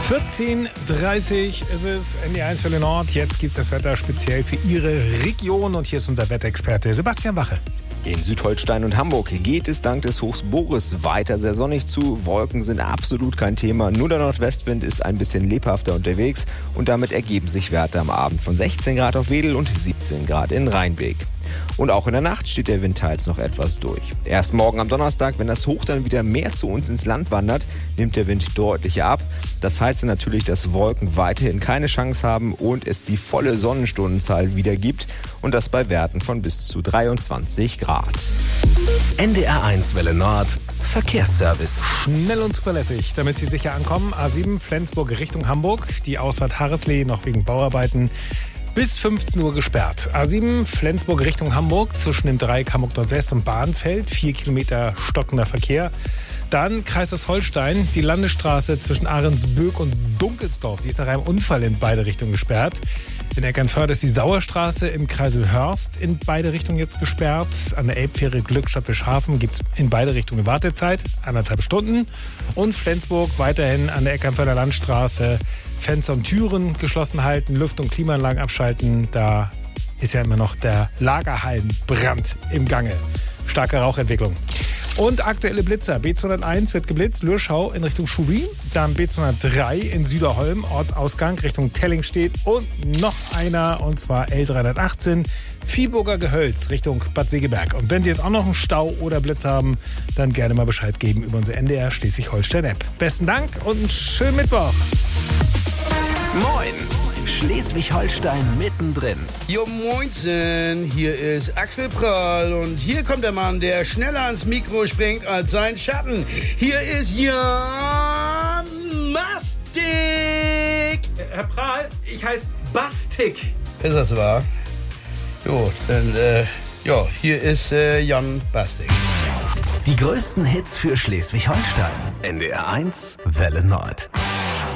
14:30 ist es, NDR1 Welle Nord. Jetzt gibt es das Wetter speziell für Ihre Region. Und hier ist unser Wetterexperte Sebastian Wache. In Südholstein und Hamburg geht es dank des Hochs Boris weiter sehr sonnig zu. Wolken sind absolut kein Thema. Nur der Nordwestwind ist ein bisschen lebhafter unterwegs. Und damit ergeben sich Werte am Abend von 16 Grad auf Wedel und 17 Grad in Rheinbeek. Und auch in der Nacht steht der Wind teils noch etwas durch. Erst morgen am Donnerstag, wenn das Hoch dann wieder mehr zu uns ins Land wandert, nimmt der Wind deutlich ab. Das heißt dann natürlich, dass Wolken weiterhin keine Chance haben und es die volle Sonnenstundenzahl wieder gibt. Und das bei Werten von bis zu 23 Grad. NDR1 Welle Nord Verkehrsservice. Schnell und zuverlässig, damit Sie sicher ankommen. A7 Flensburg Richtung Hamburg. Die Ausfahrt Harreslee noch wegen Bauarbeiten bis 15 Uhr gesperrt. A7 Flensburg Richtung Hamburg zwischen dem Dreieck Hamburg Nordwest und Bahnfeld. 4 Kilometer stockender Verkehr. Dann Kreis Holstein, die Landesstraße zwischen Ahrensböck und Dunkelsdorf. Die ist nach einem Unfall in beide Richtungen gesperrt. In Eckernförde ist die Sauerstraße im Kreiselhörst in beide Richtungen jetzt gesperrt. An der Elbfähre Glückstadt-Fischhafen gibt es in beide Richtungen Wartezeit, 1,5 Stunden. Und Flensburg weiterhin an der Eckernförder Landstraße Fenster und Türen geschlossen halten, Lüft- und Klimaanlagen abschalten. Da ist ja immer noch der Lagerhallenbrand im Gange. Starke Rauchentwicklung. Und aktuelle Blitzer. B201 wird geblitzt, Lürschau in Richtung Schubi. Dann B203 in Süderholm, Ortsausgang Richtung Tellingstedt. Und noch einer, und zwar L318, Viehburger Gehölz Richtung Bad Segeberg. Und wenn Sie jetzt auch noch einen Stau oder Blitz haben, dann gerne mal Bescheid geben über unsere NDR Schleswig-Holstein-App. Besten Dank und einen schönen Mittwoch. Moin! Schleswig-Holstein mittendrin. Jo moinsen, hier ist Axel Prahl und hier kommt der Mann, der schneller ans Mikro springt als sein Schatten. Hier ist Jan Mastik. Herr Prahl, ich heiße Bastik. Ist das wahr? Jo, dann, hier ist Jan Bastik. Die größten Hits für Schleswig-Holstein. NDR1 Welle Nord.